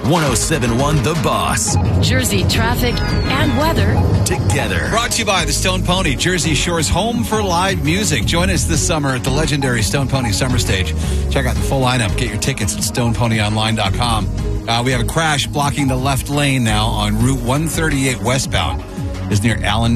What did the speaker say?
1071 The Boss. Jersey traffic and weather together. Brought to you by the Stone Pony, Jersey Shore's home for live music. Join us this summer at the legendary Stone Pony Summer Stage. Check out the full lineup. Get your tickets at stoneponyonline.com. We have a crash blocking the left lane now on Route 138 westbound. Is near Allen